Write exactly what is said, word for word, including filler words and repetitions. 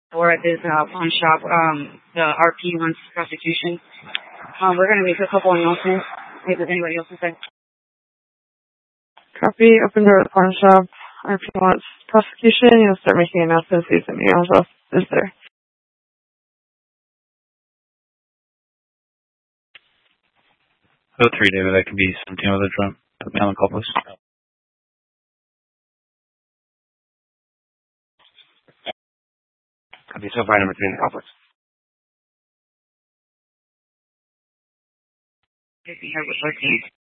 or at this uh, pawn shop. Um, the R P wants prosecution. Um, we're going to make a couple announcements. If there's anybody else to say. Copy. Open door at the pawn shop. R P wants prosecution. You'll start making announcements. These emails off. Is there? Oh, three, David. I can be seventeen with a drum. Put me on the call post. Copy. So far, number three in the call post. If you have with thirteen.